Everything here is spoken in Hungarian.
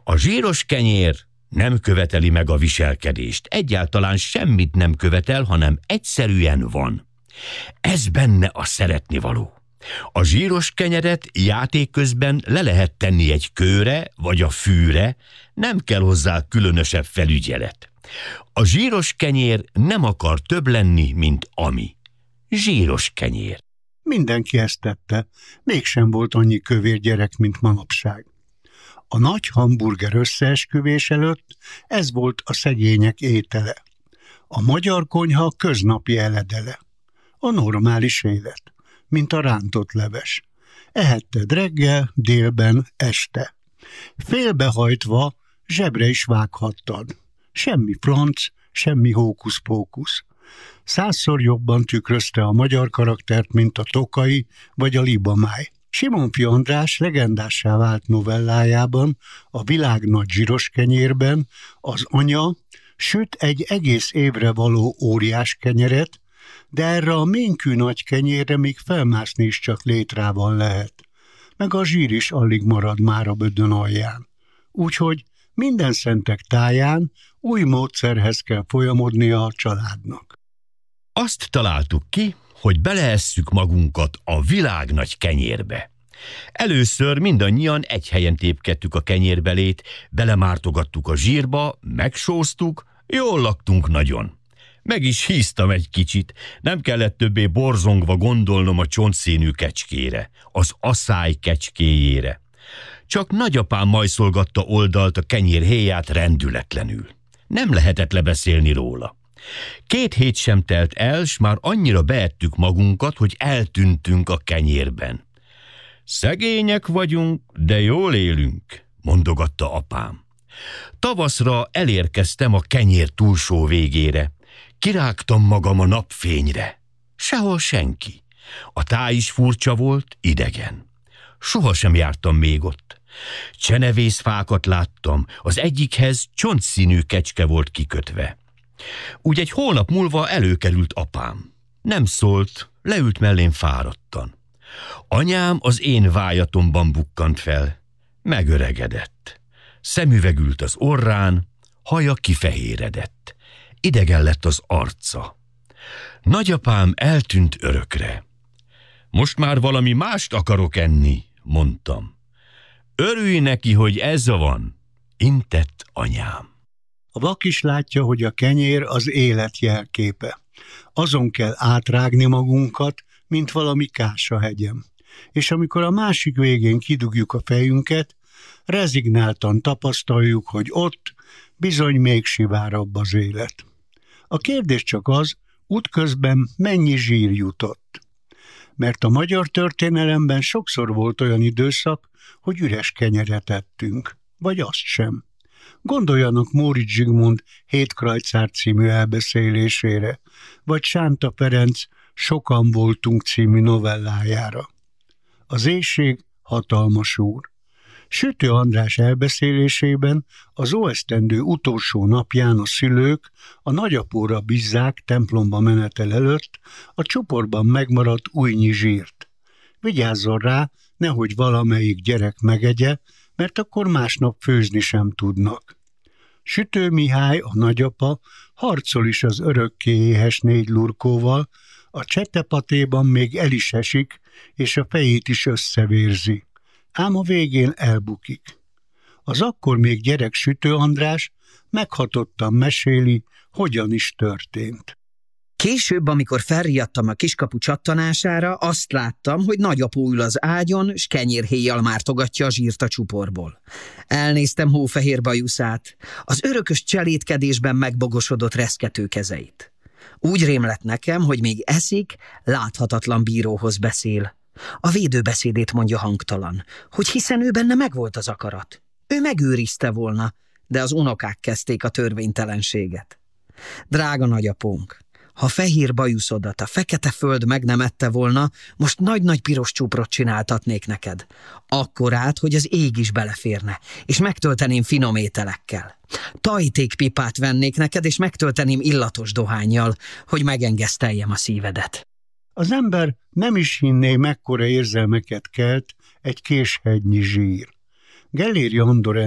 A zsíros kenyér nem követeli meg a viselkedést. Egyáltalán semmit nem követel, hanem egyszerűen van. Ez benne a szeretnivaló. A zsíros kenyeret játék közben le lehet tenni egy kőre vagy a fűre, nem kell hozzá különösebb felügyelet. A zsíros kenyér nem akar több lenni, mint ami. Zsíros kenyér. Mindenki ezt tette, mégsem volt annyi kövér gyerek, mint manapság. A nagy hamburger összeesküvés előtt ez volt a szegények étele. A magyar konyha köznapi eledele. A normális élet, mint a rántott leves. Ehetted reggel, délben, este. Félbehajtva zsebre is vághattad. Semmi franc, semmi hókusz-pókusz. 100-szor jobban tükrözte a magyar karaktert, mint a Tokai vagy a Libamáj. Simonffy András legendássá vált novellájában, a világ nagy zsíros kenyérben az anya süt egy egész évre való óriás kenyeret, de erre a ménkű nagy kenyérre még felmászni is csak létrával lehet. Meg a zsír is alig marad már a bödön alján. Úgyhogy minden szentek táján új módszerhez kell folyamodnia a családnak. Azt találtuk ki, hogy beleesszük magunkat a világ nagy kenyérbe. Először mindannyian egy helyen tépkedtük a kenyérbelét, belemártogattuk a zsírba, megsóztuk, jól laktunk nagyon. Meg is híztam egy kicsit, nem kellett többé borzongva gondolnom a csontszínű kecskére, az aszály kecskéjére. Csak nagyapám majszolgatta oldalt a kenyér héját rendületlenül. Nem lehetett lebeszélni róla. 2 hét sem telt el, s már annyira beettük magunkat, hogy eltűntünk a kenyérben. Szegények vagyunk, de jól élünk, mondogatta apám. Tavaszra elérkeztem a kenyér túlsó végére. Kirágtam magam a napfényre. Sehol senki. A táj is furcsa volt, idegen. Sohasem jártam még ott. Csenevészfákat láttam, az egyikhez csontszínű kecske volt kikötve. Úgy egy hónap múlva előkerült apám. Nem szólt, leült mellém fáradtan. Anyám az én vájatomban bukkant fel. Megöregedett. Szemüvegült az orrán, haja kifehéredett. Idegen lett az arca. Nagyapám eltűnt örökre. Most már valami mást akarok enni, mondtam. Örülj neki, hogy ez van, intett anyám. A vak is látja, hogy a kenyér az élet jelképe. Azon kell átrágni magunkat, mint valami kásahegyem. És amikor a másik végén kidugjuk a fejünket, rezignáltan tapasztaljuk, hogy ott bizony még sivárabb az élet. A kérdés csak az, útközben mennyi zsír jutott. Mert a magyar történelemben sokszor volt olyan időszak, hogy üres kenyeret ettünk, vagy azt sem. Gondoljanak Móricz Zsigmond Hétkrajcár című elbeszélésére, vagy Sánta Ferenc Sokan voltunk című novellájára. Az éhség hatalmas úr. Sütő András elbeszélésében az óesztendő utolsó napján a szülők a nagyapóra bízzák templomba menetel előtt a csuportban megmaradt újnyi zsírt. Vigyázzon rá, nehogy valamelyik gyerek megegye, mert akkor másnap főzni sem tudnak. Sütő Mihály, a nagyapa, harcol is az örökké éhes 4 lurkóval, a csetepatéban még el is esik, és a fejét is összevérzi. Ám a végén elbukik. Az akkor még gyerek Sütő András meghatottan meséli, hogyan is történt. Később, amikor felriadtam a kiskapu csattanására, azt láttam, hogy nagyapó ül az ágyon, s kenyérhéjjal mártogatja a zsírt a csuporból. Elnéztem hófehér bajuszát, az örökös cselédkedésben megbogosodott reszkető kezeit. Úgy rém lett nekem, hogy még eszik, láthatatlan bíróhoz beszél. A védőbeszédét mondja hangtalan, hogy hiszen ő benne megvolt az akarat. Ő megőrizte volna, de az unokák kezdték a törvénytelenséget. Drága nagyapónk, ha fehér bajuszodat a fekete föld meg nem ette volna, most nagy-nagy piros csuprot csináltatnék neked. Akkorát, hogy az ég is beleférne, és megtölteném finom ételekkel. Tajtékpipát vennék neked, és megtölteném illatos dohánnyal, hogy megengeszteljem a szívedet. Az ember nem is hinné, mekkora érzelmeket kelt egy késhegynyi zsír. Gelléri Andor